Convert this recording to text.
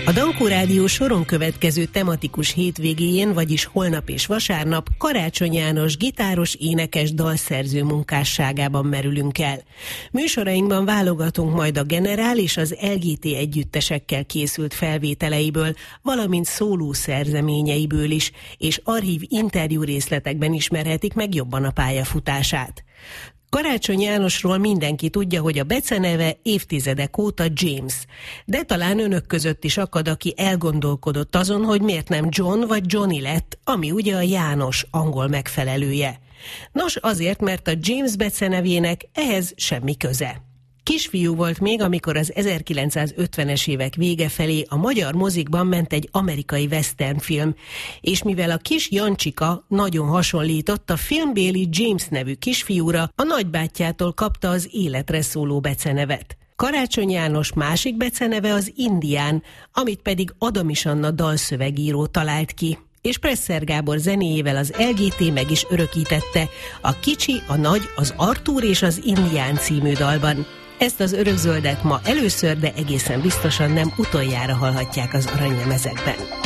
A Dankó Rádió soron következő tematikus hétvégéjén, vagyis holnap és vasárnap Karácsony János gitáros, énekes, dalszerző munkásságában merülünk el. Műsorainkban válogatunk majd a Generál és az LGT együttesekkel készült felvételeiből, valamint szóló szerzeményeiből is, és archív interjú részletekben ismerhetik meg jobban a pályafutását. Karácsony Jánosról mindenki tudja, hogy a beceneve évtizedek óta James. De talán önök között is akad, aki elgondolkodott azon, hogy miért nem John vagy Johnny lett, ami ugye a János angol megfelelője. Nos, azért, mert a James becenevének ehhez semmi köze. Kisfiú volt még, amikor az 1950-es évek vége felé a magyar mozikban ment egy amerikai westernfilm, és mivel a kis Jancsika nagyon hasonlított a filmbéli James nevű kisfiúra, a nagybátyjától kapta az életre szóló becenevet. Karácsony János másik beceneve az Indián, amit pedig Adamis Anna dalszövegíró talált ki, és Presser Gábor zenéjével az LGT meg is örökítette a Kicsi, a Nagy, az Artúr és az Indián című dalban. Ezt az örökzöldet ma először, de egészen biztosan nem utoljára hallhatják az aranylemezekben.